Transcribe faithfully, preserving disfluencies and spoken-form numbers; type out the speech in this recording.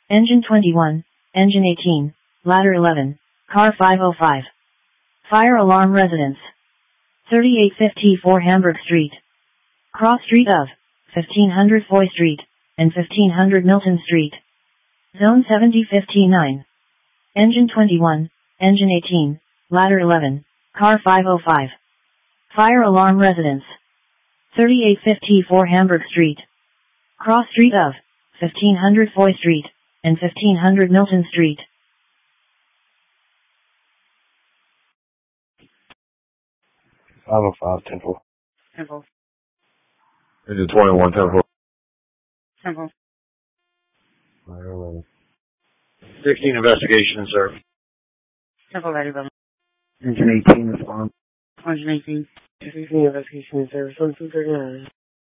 Engine twenty-one, Engine eighteen, Ladder eleven, Car five oh five. Fire alarm residence. thirty-eight fifty-four Hamburg Street. Cross Street of, fifteen hundred Foy Street, and fifteen hundred Milton Street. Zone seventy fifty-nine. Engine twenty-one, Engine eighteen, Ladder eleven, Car five oh five. Fire alarm residence. thirty-eight fifty-four Hamburg Street. Cross Street of, fifteen hundred Foy Street, and fifteen hundred Milton Street. five oh five Temple. Temple. Engine twenty-one Temple. Temple. Ladder eleven. sixteen investigation and service. Temple ready, brother. Engine eighteen response. Engine eighteen. sixteen investigation and service. one two three nine.